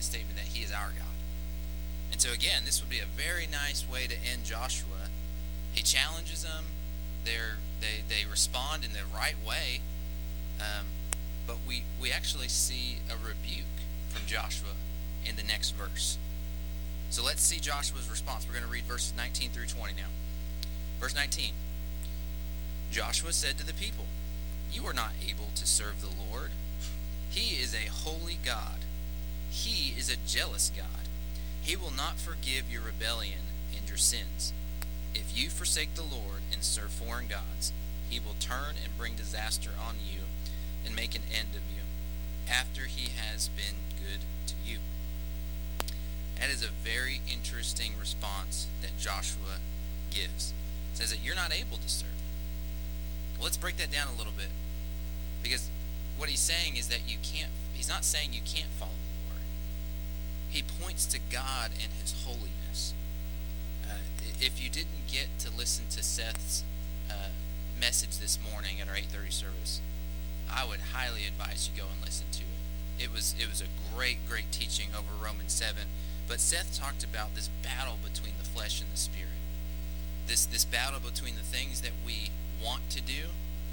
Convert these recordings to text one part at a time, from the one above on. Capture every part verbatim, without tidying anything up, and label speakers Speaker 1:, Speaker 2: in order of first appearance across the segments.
Speaker 1: statement that he is our God. And so again, this would be a very nice way to end Joshua. He challenges them. They're, they they respond in the right way. Um, but we, we actually see a rebuke from Joshua in the next verse. So let's see Joshua's response. We're going to read verses nineteen through twenty now. Verse nineteen. Joshua said to the people, "You are not able to serve the Lord. He is a holy God. He is a jealous God. He will not forgive your rebellion and your sins. If you forsake the Lord and serve foreign gods, he will turn and bring disaster on you and make an end of you, after he has been good to you." That is a very interesting response that Joshua gives. It says that you're not able to serve him. Well, let's break that down a little bit. Because what he's saying is that you can't, he's not saying you can't follow the Lord. He points to God and his holiness. Uh, if you didn't get to listen to Seth's uh, message this morning at our eight thirty service, I would highly advise you go and listen to it. It was it was a great, great teaching over Romans seven. But Seth talked about this battle between the flesh and the spirit. This this battle between the things that we want to do,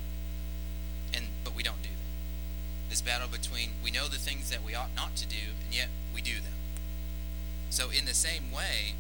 Speaker 1: and but we don't do them. This battle between we know the things that we ought not to do, and yet we do them. So in the same way,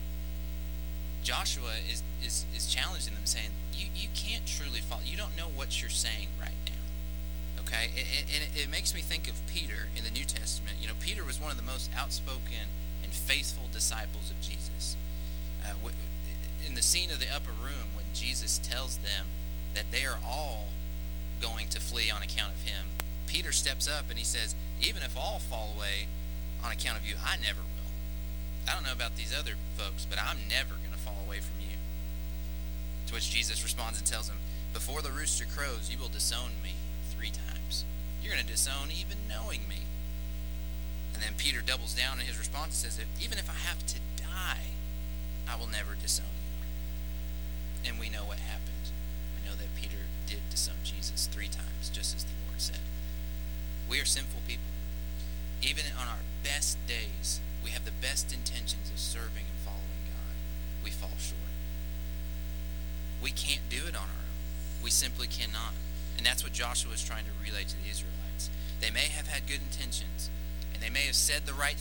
Speaker 1: Joshua is is, is challenging them, saying, you, you can't truly follow. You don't know what you're saying right now. Okay? And it, it makes me think of Peter in the New Testament. You know, Peter was one of the most outspoken and faithful disciples of Jesus. Uh, in the scene of the upper room, when Jesus tells them that they are all going to flee on account of him, Peter steps up and he says, "Even if all fall away on account of you, I never will. I don't know about these other folks, but I'm never going to fall away from you." To which Jesus responds and tells him, "Before the rooster crows, you will disown me three times. You're going to disown even knowing me." And then Peter doubles down in his response and says, "Even if I have to die, I will never disown you." And we know what happened. We know that Peter did disown Jesus three times, just as the Lord said. We are sinful people. Even on our best days, we have the best intentions of serving and following God. We fall short. We can't do it on our own. We simply cannot. And that's what Joshua is trying to relay to the Israelites. They may have had good intentions, and they may have said the right